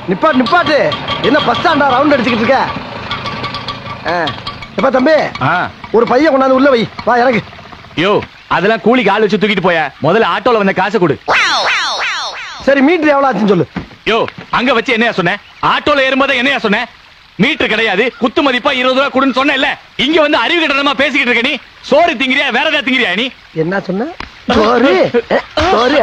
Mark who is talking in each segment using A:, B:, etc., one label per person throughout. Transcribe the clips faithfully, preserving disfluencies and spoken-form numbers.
A: நிப்பாட்டு நிப்பாட்டு. என்ன பஸ் ஸ்டாண்டா ரவுண்ட் அடிச்சுக்கிட்டு இருக்க? எப்ப தம்பி ஒரு பையன் கொண்டாந்து உள்ள வை. வா எனக்கு.
B: யோ அதெல்லாம் கூலிக்கு ஆள் வச்சு தூக்கிட்டு போய. முதல்ல ஆட்டோல வந்த காசை கொடு.
A: சரி மீட்டர் எவ்வளவு ஆச்சுன்னு சொல்லு.
B: யோ அங்க வச்சு என்னையா சொன்ன? ஆட்டோல ஏறும்போது என்னையா சொன்ன? மீட்டர் கிடையாது, குத்து மதிப்பா இருபது ரூபா கொடுன்னு சொன்ன. இங்க வந்து அறிவு கட்டணமா பேசிக்கிட்டு இருக்க. நீ சோறு திங்கிறியா வேற ஏதாவது திங்கிறியா? நீ
A: என்ன சொன்ன? சோறு சோறு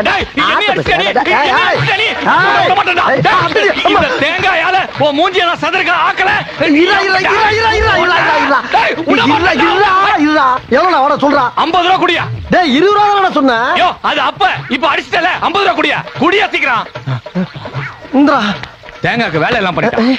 B: தேங்காயால உன் மூஞ்சிய நான் சதற்க ஆக்கல.
A: எவ்வளவு சொல்றா?
B: ஐம்பது ரூபா குடியா?
A: டேய் இருபது ரூபா சொன்ன.
B: அது அப்ப இப்ப அடிச்சுட்டல. ஐம்பது ரூபா குடியா? குடியா சீக்கிரம்.
A: இந்தா
B: தேங்காய்க்கு வேலை எல்லாம் பண்ணிட்டேன்.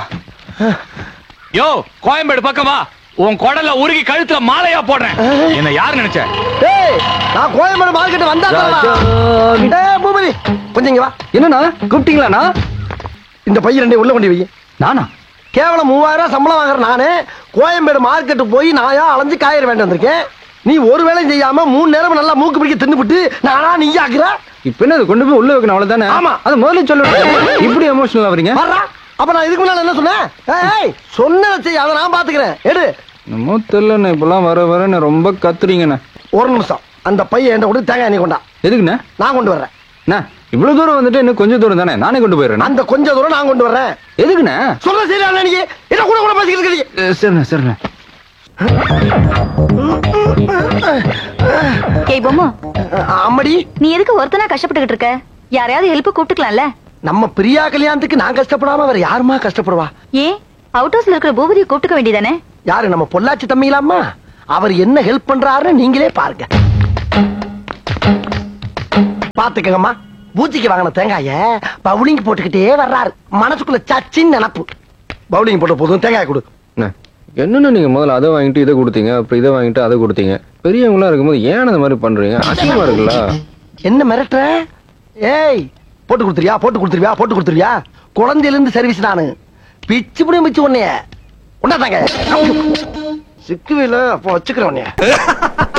B: யோ கோயம்பேடு பக்கமா உன் குடல்ல உருகி கழுத்துல மாலையா போடுறேன். என்ன யாரு நினைச்ச?
A: டேய் நான் கோயம்பேடு மார்க்கெட் வந்தா டேய் பூபதி கொஞ்சம் இங்க வா.
C: என்னண்ணா கூப்பிட்டீங்களாண்ணா?
A: இந்த பையன் ரெண்டே உள்ள கொண்டு வை.
C: நானா?
A: கேவலம் மூவாயிரம் ரூபாய் சம்பளம் வாங்குற நானு கோயம்பேடு மார்க்கெட்டு போய் நாயா அலைஞ்சு காய்கறி வேண்டி வந்திருக்கேன். நீ ஒரு வேலையும் செய்யாம மூணு நேரம் நல்லா மூக்கு பிடிக்க தின்னுபிட்டு நானா நீ ஆக்குற.
C: இப்ப என்ன கொண்டு போய் உள்ள வைக்கணும் அவ்வளவுதானே?
A: ஆமா
C: அது முதல்ல சொல்லுங்க. இப்படி எமோஷனல் ஆவறீங்க?
A: அப்ப நான் இதுக்கு முன்னால என்ன சொன்னேன்? ஏய் சொன்னதை செய், அதை நான் பாத்துக்கிறேன். எடு.
C: நம்ம தெரியலண்ணே இப்பெல்லாம் வர வர ரொம்ப கத்துறீங்கண்ணே.
A: ஒரு நிமிஷம் அந்த பையன் என்கிட்ட கொண்டு தேங்காய் நீ கொண்டா.
C: எதுக்குண்ணே?
A: நான் கொண்டு வர்றேன்.
C: இவ்வளவு தூரம் வந்துட்டு இன்னும் கொஞ்சம் தூரம் தானே, நானே கொண்டு போயிடுறேன்.
A: அந்த கொஞ்சம் தூரம் நான் கொண்டு வர்றேன்.
C: எதுக்குண்ணே?
A: சொல்ல சரியா நீங்க என்ன கூட கூட பேசிக்கிட்டு இருக்கீங்க.
C: சரிண்ணே சரிண்ணே.
D: ஏய் பொம்மா
A: அம்மடி
D: நீ எதுக்கு ஒருத்தனா கஷ்டப்பட்டுக்கிட்டு இருக்க? யாரையாவது ஹெல்ப் கூப்பிட்டுக்கலாம்ல.
A: நம்ம பிரியா கல்யாணத்துக்கு நான் கஷ்டப்படாம வேற யாருமா கஷ்டப்படுவா?
D: ஏன் அவுட் ஹவுஸ்ல இருக்கிற பூபதியை கூப்பிட்டுக்க வேண்டியதானே?
A: யாரு? நம்ம பொள்ளாச்சி தம்பிலாமா? அவர் என்ன ஹெல்ப் பண்றாருன்னு நீங்களே பாருங்க. பாத்துக்கங்கம்மா, பூச்சிக்கு வாங்கின தேங்காய பவுலிங் போட்டுக்கிட்டே வர்றாரு. மனசுக்குள்ள சச்சின்னு நினப்பு. பவுலிங் போட்ட போதும் தேங்காய் கொடு.
C: என்னன்னு நீங்க முதல்ல அதை வாங்கிட்டு இதை கொடுத்தீங்க, அப்புறம் இதை வாங்கிட்டு அதை கொடுத்தீங்க. பெரியவங்களா இருக்கும்போது ஏன் அந்த மாதிரி பண்றீங்க? அசிங்கமா இருக்குல்ல? என்ன
A: மிரட்டுற? ஏய் போட்டு கொடுத்துருவியா? போட்டு கொடுத்துருவியா? போட்டு கொடுத்துருவியா? குழந்தையில இருந்து சர்வீஸ் நானு. பிச்சு புடி மிச்சு உன்னைய உண்டாதாங்க சிக்குவில அப்போ வச்சுக்கிறேன் உன்னைய.